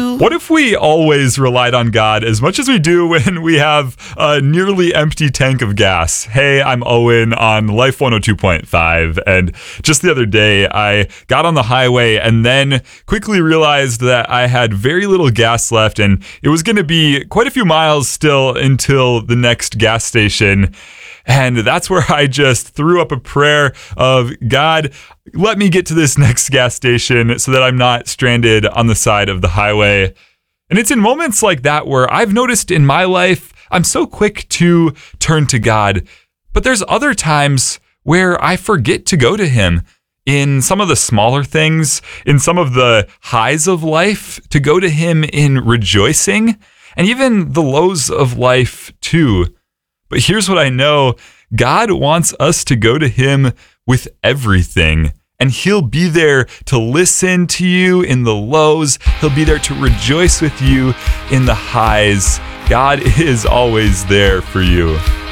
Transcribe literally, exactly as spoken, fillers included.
you? What if we always relied on God as much as we do when we have a nearly empty tank of gas? Hey, I'm Owen on Life one oh two point five, and just the other day I got on the highway and then quickly realized that I had very little gas left, and it was going to be quite a few miles still until the next gas station. And that's where I just threw up a prayer of, God, let me get to this next gas station so that I'm not stranded on the side of the highway. And it's in moments like that where I've noticed in my life, I'm so quick to turn to God. But there's other times where I forget to go to Him in some of the smaller things, in some of the highs of life, to go to Him in rejoicing, and even the lows of life too. But here's what I know. God wants us to go to Him with everything. And He'll be there to listen to you in the lows. He'll be there to rejoice with you in the highs. God is always there for you.